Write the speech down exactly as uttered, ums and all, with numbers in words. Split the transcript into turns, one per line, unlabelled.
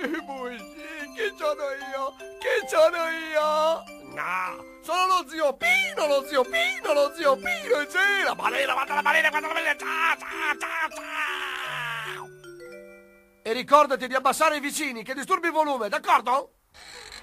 Bushi, che sono io? Che sono io? No, sono lo zio Pino, lo zio Pino, lo zio Pino, e sì, la balena, guarda la balena, guarda la balena, ciao, ciao, ciao, ciao! E ricordati di abbassare i vicini, che disturbi il volume, d'accordo?